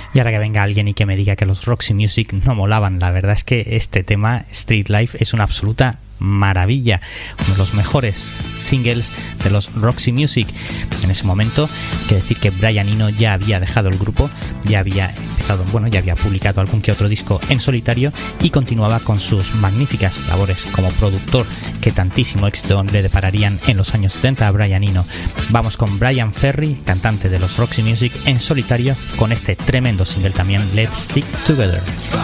Y ahora que venga alguien y que me diga que los Roxy Music no molaban, la verdad es que este tema, Street Life, es una absoluta maravilla, uno de los mejores singles de los Roxy Music. En ese momento hay que decir que Brian Eno ya había dejado el grupo, ya había empezado, ya había publicado algún que otro disco en solitario y continuaba con sus magníficas labores como productor que tantísimo éxito le depararían en los años 70 a Brian Eno. Vamos con Bryan Ferry, cantante de los Roxy Music, en solitario con este tremendo single también, Let's Stick Together.